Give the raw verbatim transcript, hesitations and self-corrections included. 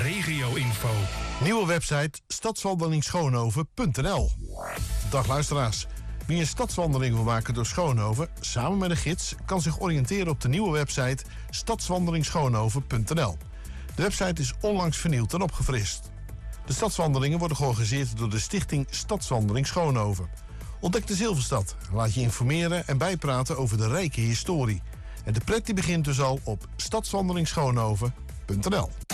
regio-info. Nieuwe website stadswandelingschoonhoven punt n l. Dag luisteraars. Wie een stadswandeling wil maken door Schoonhoven, samen met een gids, kan zich oriënteren op de nieuwe website stadswandelingschoonhoven punt n l. De website is onlangs vernieuwd en opgefrist. De stadswandelingen worden georganiseerd door de stichting Stadswandeling Schoonhoven. Ontdek de Zilverstad, laat je informeren en bijpraten over de rijke historie. En de pret die begint dus al op stadswandelingschoonhoven punt n l.